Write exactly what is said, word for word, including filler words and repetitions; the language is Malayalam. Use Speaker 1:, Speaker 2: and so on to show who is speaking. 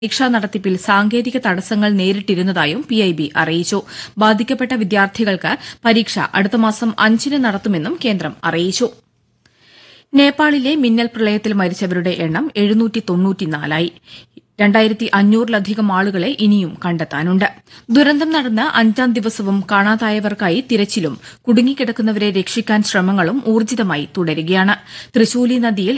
Speaker 1: പരീക്ഷാ നടത്തിപ്പിൽ സാങ്കേതിക തടസ്സങ്ങൾ നേരിട്ടിരുന്നതായും പി ഐ ബി അറിയിച്ചു. ബാധിക്കപ്പെട്ട വിദ്യാർത്ഥികൾക്ക് പരീക്ഷ അടുത്ത മാസം അഞ്ചിന് നടത്തുമെന്നും കേന്ദ്രം അറിയിച്ചു. നേപ്പാളിലെ മിന്നൽ പ്രളയത്തിൽ മരിച്ചവരുടെ എണ്ണം എഴുന്നൂറ്റി തൊണ്ണൂറ്റിനാലായി. രണ്ടായിരത്തി അഞ്ഞൂറിലധികം ആളുകളെ ഇനിയും കണ്ടെത്താനുണ്ട്. ദുരന്തം നടന്ന് അഞ്ചാം ദിവസവും കാണാതായവർക്കായി തിരച്ചിലും കുടുങ്ങിക്കിടക്കുന്നവരെ രക്ഷിക്കാൻ ശ്രമങ്ങളും ഊർജ്ജിതമായി തുടരുകയാണ്. തൃശൂലി നദിയിൽ